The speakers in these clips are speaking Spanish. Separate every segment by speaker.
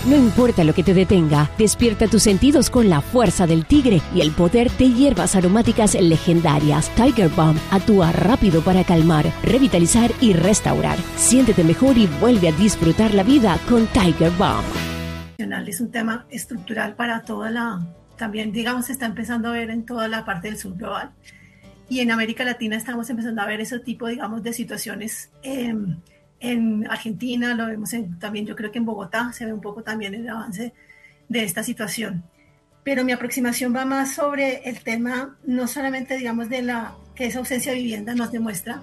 Speaker 1: No importa lo que te detenga, despierta tus sentidos con la fuerza del tigre y el poder de hierbas aromáticas legendarias. Tiger Balm actúa rápido para calmar, revitalizar y restaurar. Siéntete mejor y vuelve a disfrutar la vida con Tiger Balm.
Speaker 2: Es un tema estructural para toda también digamos se está empezando a ver en toda la parte del sur global. Y en América Latina estamos empezando a ver ese tipo, digamos, de situaciones. En Argentina lo vemos también, yo creo que en Bogotá se ve un poco también el avance de esta situación. Pero mi aproximación va más sobre el tema, no solamente, digamos, que esa ausencia de vivienda nos demuestra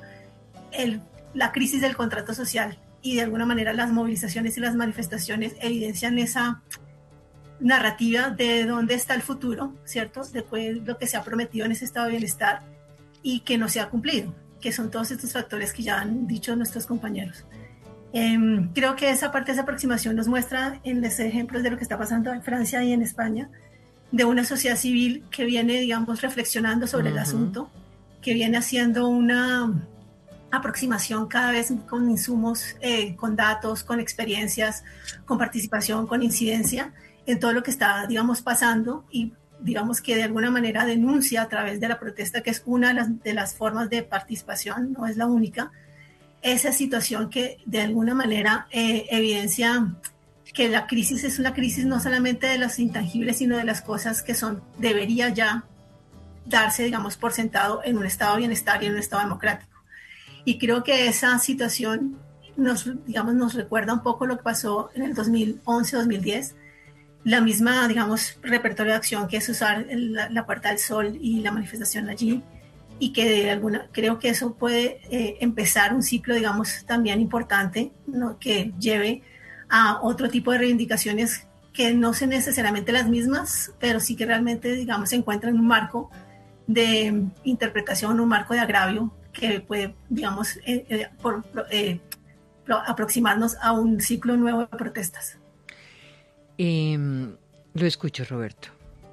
Speaker 2: la crisis del contrato social y de alguna manera las movilizaciones y las manifestaciones evidencian esa narrativa de dónde está el futuro, ¿cierto? Después lo que se ha prometido en ese estado de bienestar y que no se ha cumplido, que son todos estos factores que ya han dicho nuestros compañeros. Creo que esa parte, esa aproximación nos muestra en los ejemplos de lo que está pasando en Francia y en España, de una sociedad civil que viene, digamos, reflexionando sobre el asunto, que viene haciendo una aproximación cada vez con insumos, con datos, con experiencias, con participación, con incidencia en todo lo que está, digamos, pasando y digamos que de alguna manera denuncia a través de la protesta, que es una de las formas de participación, no es la única, esa situación que de alguna manera evidencia que la crisis es una crisis no solamente de los intangibles, sino de las cosas que debería ya darse, digamos, por sentado en un estado de bienestar y en un estado democrático. Y creo que esa situación nos recuerda un poco lo que pasó en el 2011-2010, la misma, digamos, repertorio de acción que es usar la Puerta del Sol y la manifestación allí, y que creo que eso puede empezar un ciclo, digamos, también importante, ¿no? Que lleve a otro tipo de reivindicaciones que no son necesariamente las mismas, pero sí que realmente, digamos, se encuentran en un marco de interpretación, un marco de agravio que puede, digamos, aproximarnos a un ciclo nuevo de protestas.
Speaker 3: Lo escucho, Roberto.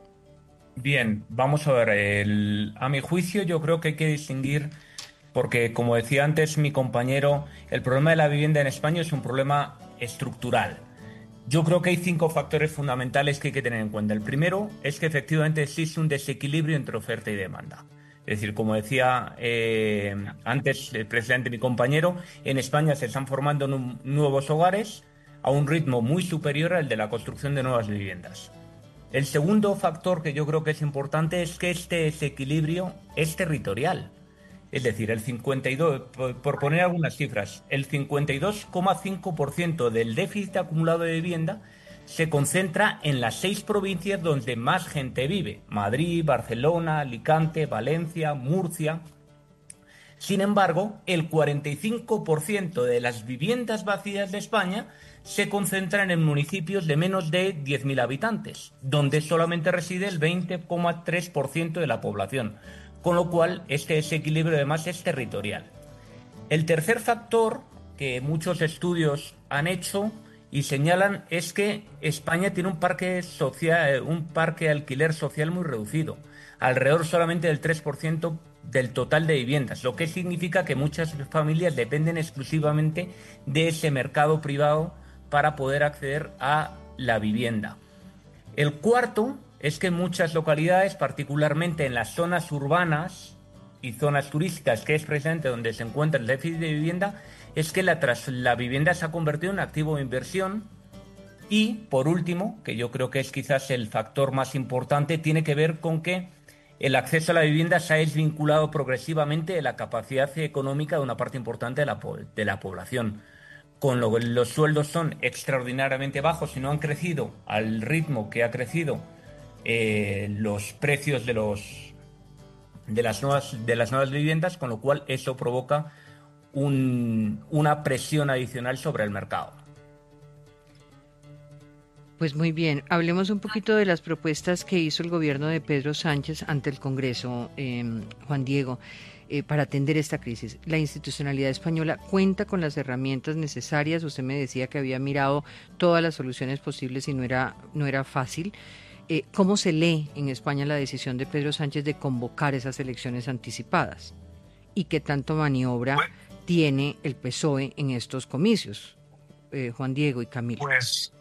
Speaker 4: Bien, vamos a ver. A mi juicio, yo creo que hay que distinguir, porque como decía antes mi compañero, el problema de la vivienda en España es un problema estructural. Yo creo que hay 5 factores fundamentales que hay que tener en cuenta. El primero es que efectivamente existe un desequilibrio entre oferta y demanda. Es decir, como decía antes precisamente mi compañero, en España se están formando nuevos hogares a un ritmo muy superior al de la construcción de nuevas viviendas. El segundo factor que yo creo que es importante es que este desequilibrio es territorial. Es decir, el 52, por poner algunas cifras, el 52,5% del déficit acumulado de vivienda se concentra en las 6 provincias donde más gente vive: Madrid, Barcelona, Alicante, Valencia, Murcia. Sin embargo, el 45% de las viviendas vacías de España se concentran en municipios de menos de 10.000 habitantes, donde solamente reside el 20,3% de la población, con lo cual este desequilibrio además es territorial. El tercer factor que muchos estudios han hecho y señalan es que España tiene un parque de alquiler social muy reducido, alrededor solamente del 3% del total de viviendas, lo que significa que muchas familias dependen exclusivamente de ese mercado privado para poder acceder a la vivienda. El cuarto es que en muchas localidades, particularmente en las zonas urbanas y zonas turísticas, que es precisamente donde se encuentra el déficit de vivienda, es que la vivienda se ha convertido en un activo de inversión. Y, por último, que yo creo que es quizás el factor más importante, tiene que ver con que el acceso a la vivienda se ha desvinculado progresivamente de la capacidad económica de una parte importante de la población. Los sueldos son extraordinariamente bajos y no han crecido al ritmo que ha crecido los precios de las nuevas viviendas, con lo cual eso provoca una presión adicional sobre el mercado.
Speaker 3: Pues muy bien, hablemos un poquito de las propuestas que hizo el gobierno de Pedro Sánchez ante el Congreso, Juan Diego, para atender esta crisis. La institucionalidad española cuenta con las herramientas necesarias. Usted me decía que había mirado todas las soluciones posibles y no era fácil. ¿Cómo se lee en España la decisión de Pedro Sánchez de convocar esas elecciones anticipadas? ¿Y qué tanto maniobra tiene el PSOE en estos comicios? Juan Diego y Camilo.
Speaker 5: Pues